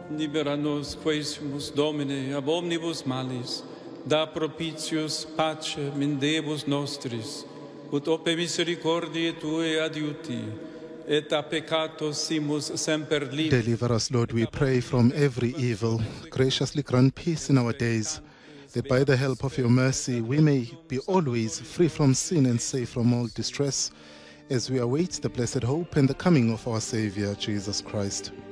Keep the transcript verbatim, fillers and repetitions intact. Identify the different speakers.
Speaker 1: Libera nos quaesimus Domine ab omnibus malis, da propitius pace mendebus nostris, ut ope misericordiae Tuae adiuti, et a peccato simus semper liberi.
Speaker 2: Deliver us, Lord, we pray, from every evil. Graciously grant peace in our days, that by the help of your mercy we may be always free from sin and safe from all distress, as we await the blessed hope and the coming of our Savior, Jesus Christ.